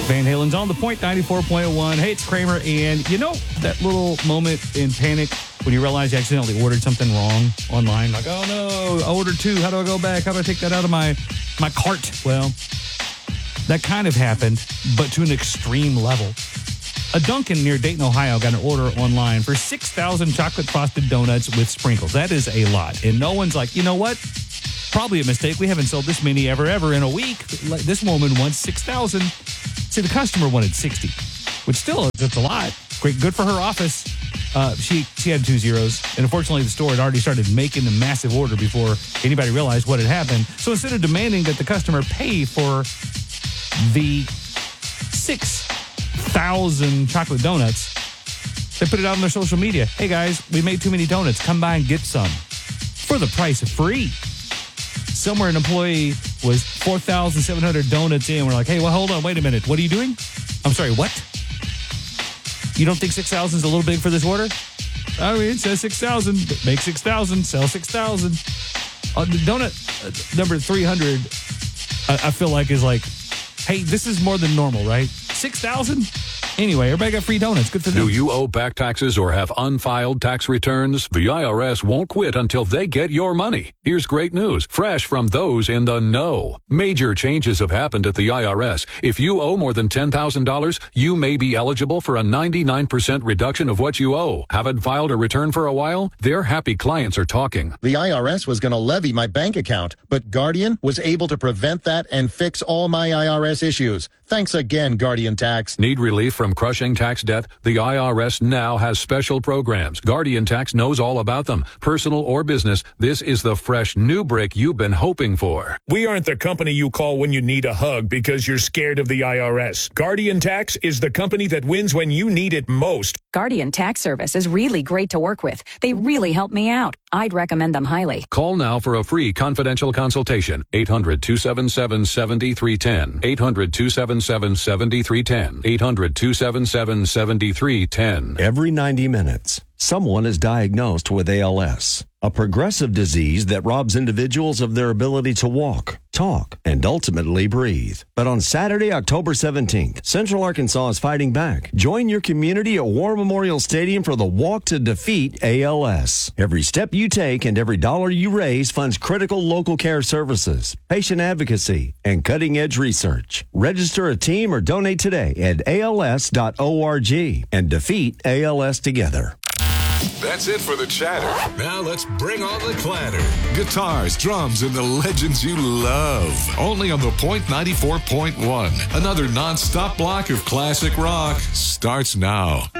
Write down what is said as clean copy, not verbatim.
Van Halen's on the Point 94.1. Hey, it's Kramer. And you know that little moment in panic when you realize you accidentally ordered something wrong online? Like, oh no, I ordered 2. How do I go back? How do I take that out of my cart? Well, that kind of happened, but to an extreme level. A Dunkin' near Dayton, Ohio got an order online for 6,000 chocolate frosted donuts with sprinkles. That is a lot. And no one's like, you know what? Probably a mistake. We haven't sold this many ever in a week. This woman wants 6,000. See, the customer wanted 60, which still is a lot. Great, good for her office. She had 2 zeros, and unfortunately, the store had already started making the massive order before anybody realized what had happened. So instead of demanding that the customer pay for the 6,000 chocolate donuts, they put it out on their social media. Hey guys, we made too many donuts. Come by and get some for the price of free. Somewhere an employee was 4,700 donuts in. We're like, hey, well, hold on. Wait a minute. What are you doing? I'm sorry, what? You don't think 6,000 is a little big for this order? I mean, it says 6,000. Make 6,000. Sell 6,000. The donut number 300, I feel like is like, hey, this is more than normal, right? 6,000? Anyway, everybody got free donuts. Good for them. Do you owe back taxes or have unfiled tax returns? The IRS won't quit until they get your money. Here's great news, fresh from those in the know. Major changes have happened at the IRS. If you owe more than $10,000, you may be eligible for a 99% reduction of what you owe. Haven't filed a return for a while? Their happy clients are talking. The IRS was going to levy my bank account, but Guardian was able to prevent that and fix all my IRS issues. Thanks again, Guardian Tax. Need relief from crushing tax debt? The IRS now has special programs. Guardian Tax knows all about them. Personal or business, this is the fresh new break you've been hoping for. We aren't the company you call when you need a hug because you're scared of the IRS. Guardian Tax is the company that wins when you need it most. Guardian Tax Service is really great to work with. They really help me out. I'd recommend them highly. Call now for a free confidential consultation. 800-277-7310. 800-277-7310. 800-277-7310. Every 90 minutes, someone is diagnosed with ALS, a progressive disease that robs individuals of their ability to walk, talk, and ultimately breathe. But on Saturday, October 17th, Central Arkansas is fighting back. Join your community at War Memorial Stadium for the Walk to Defeat ALS. Every step you take and every dollar you raise funds critical local care services, patient advocacy, and cutting-edge research. Register a team or donate today at als.org and defeat ALS together. That's it for the chatter. Now let's bring on the clatter. Guitars, drums, and the legends you love. Only on the Point 94.1. Another non-stop block of classic rock starts now.